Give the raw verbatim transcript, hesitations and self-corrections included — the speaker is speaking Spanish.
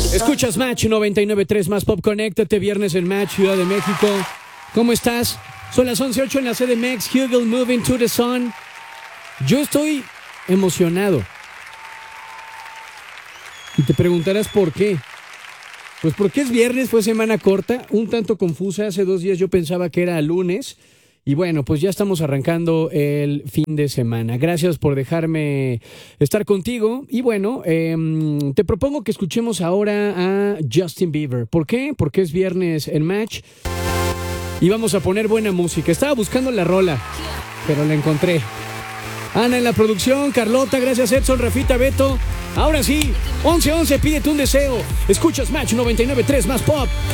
Escuchas Match noventa y nueve punto tres más Pop. Conéctate viernes en Match, Ciudad de México. ¿Cómo estás? Son las once ocho en la C D M X. Hugel, Moving to the Sun. Yo estoy emocionado. Y te preguntarás por qué. Pues porque es viernes, fue semana corta, un tanto confusa. Hace dos días yo pensaba que era lunes. Y bueno, pues ya estamos arrancando el fin de semana. Gracias por dejarme estar contigo. Y bueno, eh, te propongo que escuchemos ahora a Justin Bieber. ¿Por qué? Porque es viernes en Match. Y vamos a poner buena música. Estaba buscando la rola, pero la encontré. Ana en la producción, Carlota, gracias Edson, Rafita, Beto. Ahora sí, once once, pídete un deseo. Escuchas Match noventa y nueve punto tres más Pop.